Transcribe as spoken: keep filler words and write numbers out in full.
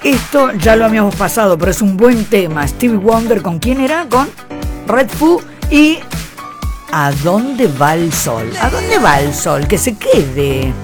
Esto ya lo habíamos pasado, pero es un buen tema. Stevie Wonder, ¿con quién era? Con Red Foo y ¿A dónde va el sol? ¿A dónde va el sol? Que se quede.